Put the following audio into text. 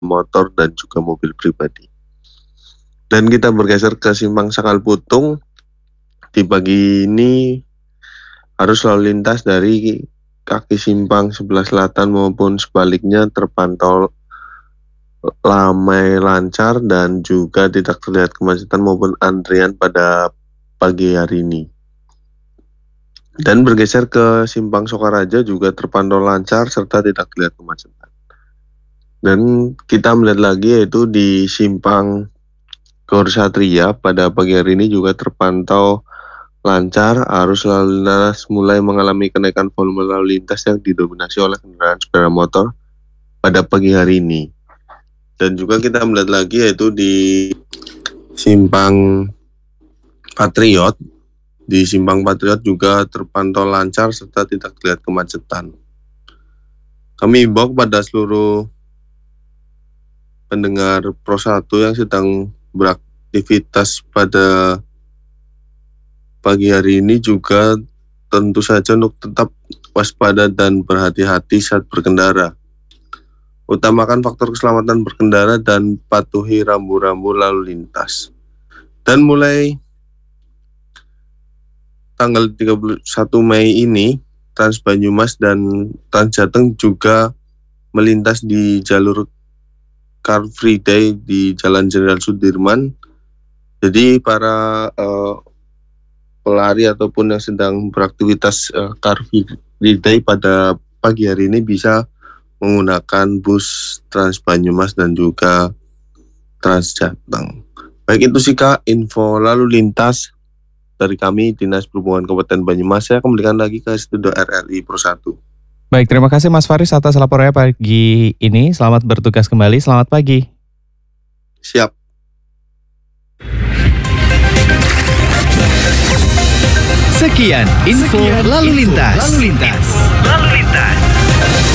motor dan juga mobil pribadi. Dan kita bergeser ke simpang Sakal Putung. Di pagi ini arus lalu lintas dari kaki simpang sebelah selatan maupun sebaliknya terpantau ramai lancar dan juga tidak terlihat kemacetan maupun antrian pada pagi hari ini. Dan bergeser ke simpang Sokaraja juga terpantau lancar serta tidak terlihat kemacetan. Dan kita melihat lagi yaitu di simpang Gor Satria pada pagi hari ini juga terpantau lancar, arus lalu lintas mulai mengalami kenaikan volume lalu lintas yang didominasi oleh kendaraan sepeda motor pada pagi hari ini. Dan juga kita melihat lagi yaitu di simpang Patriot. Di simpang Patriot juga terpantau lancar serta tidak terlihat kemacetan. Kami himbau kepada seluruh pendengar Pro 1 yang sedang beraktivitas pada pagi hari ini juga tentu saja untuk tetap waspada dan berhati-hati saat berkendara. Utamakan faktor keselamatan berkendara dan patuhi rambu-rambu lalu lintas. Dan mulai tanggal 31 Mei ini, Trans Banyumas dan Trans Jateng juga melintas di jalur Car Free Day di Jalan Jenderal Sudirman. Jadi para pelari ataupun yang sedang beraktivitas Car Free Day pada pagi hari ini bisa menggunakan bus Trans Banyumas dan juga Trans Jateng. Baik itu sih Kak, info lalu lintas dari kami Dinas Perhubungan Kabupaten Banyumas. Saya kembalikan lagi ke studio RRI Pro 1. Baik, terima kasih Mas Faris atas laporannya pagi ini. Selamat bertugas kembali, selamat pagi. Siap. Sekian info lalu lintas.